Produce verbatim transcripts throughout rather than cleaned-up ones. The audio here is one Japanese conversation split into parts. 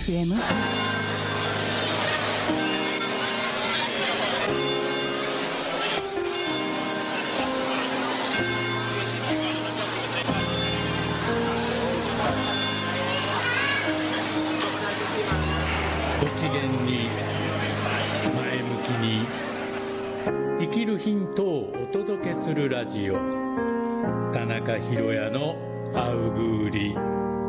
フエム。 ご機嫌に前向きに生きるヒントをお届けするラジオ、田中宏也のアウグーリ。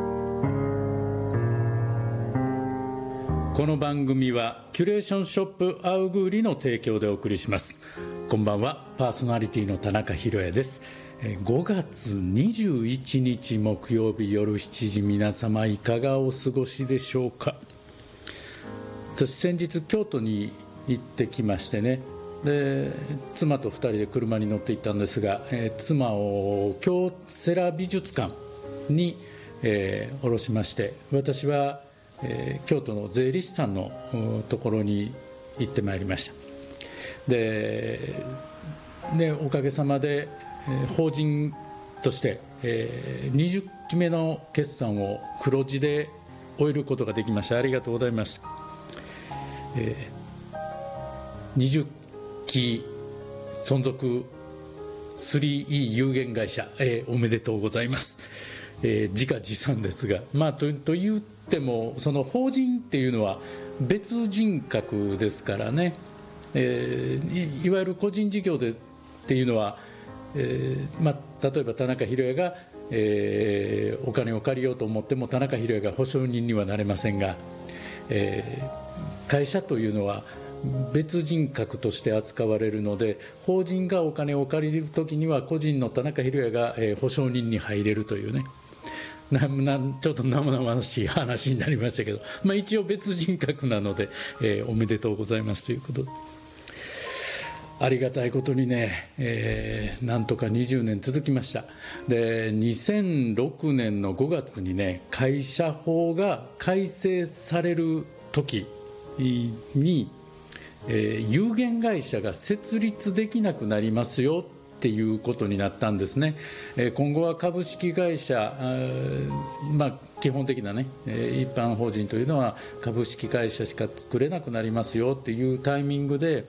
この番組はキュレーションショップアウグーリの提供でお送りします。こんばんは、パーソナリティの田中宏也です。ごがつにじゅういちにち木曜日夜しちじ、皆様いかがお過ごしでしょうか。私先日京都に行ってきましてね、で妻とふたりで車に乗って行ったんですが、えー、妻を京セラ美術館に、えー、降ろしまして、私は、えー、京都の税理士さんのところに行ってまいりました。で、でおかげさまで、えー、法人として、えー、にじゅっきめの決算を黒字で終えることができました。ありがとうございました。えー、にじゅっき存続 スリーイー 有限会社、えー、おめでとうございます。えー、自画自賛ですが、まあ、と, と言ってもその法人っていうのは別人格ですからね、えー、い, いわゆる個人事業でっていうのは、えーまあ、例えば田中宏也が、えー、お金を借りようと思っても田中宏也が保証人にはなれませんが、えー会社というのは別人格として扱われるので、法人がお金を借りるときには個人の田中宏也が、えー、保証人に入れるというね、ななちょっと生々しい話になりましたけど、まあ、一応別人格なので、えー、おめでとうございますということで、ありがたいことにね、えー、なんとかにじゅうねん続きました。でにせんろくねんのごがつにね、会社法が改正される時に、えー、有限会社が設立できなくなりますよっていうことになったんですね。えー、今後は株式会社、まあ、基本的なね、えー、一般法人というのは株式会社しか作れなくなりますよっていうタイミングで、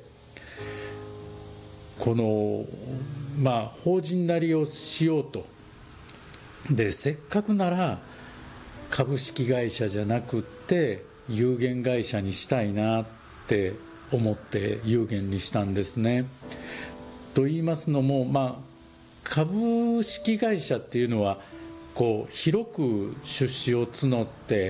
この、まあ、法人なりをしようと。でせっかくなら株式会社じゃなくって有限会社にしたいなって思って有限にしたんですね。と言いますのも、まあ、株式会社っていうのはこう広く出資を募って、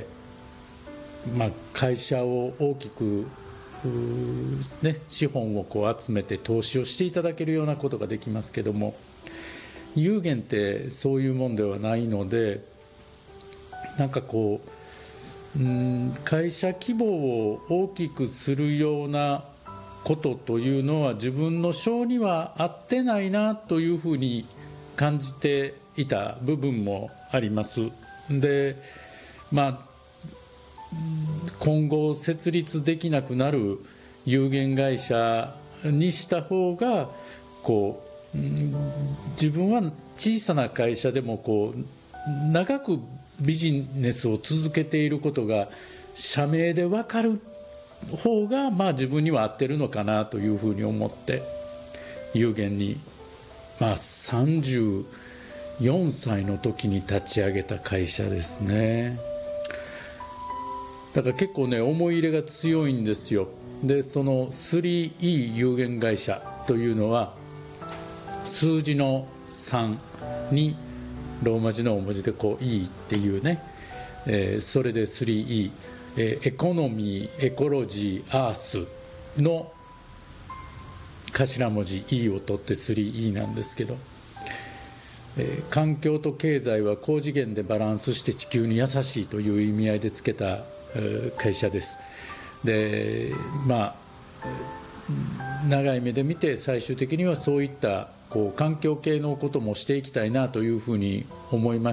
まあ、会社を大きく、ね、資本をこう集めて投資をしていただけるようなことができますけども、有限ってそういうもんではないので、なんかこううん会社規模を大きくするようなことというのは自分の性には合ってないなというふうに感じていた部分もあります。で、まあ、今後設立できなくなる有限会社にした方がこう自分は小さな会社でもこう長くビジネスを続けていることが社名で分かる方が、まあ、自分には合ってるのかなというふうに思って有限に、まあ、さんじゅうよんさいの時に立ち上げた会社ですね。だから結構ね思い入れが強いんですよ。でその スリーイー 有限会社というのは数字のさんにローマ字の大文字でこう E っていうね、えー、それで スリーイー、えー、エコノミー、エコロジー、アースの頭文字 E を取って スリーイー なんですけど、えー、環境と経済は高次元でバランスして地球に優しいという意味合いでつけた、えー、会社です。でまあ長い目で見て最終的にはそういったこう環境系のこともしていきたいなというふうに思いま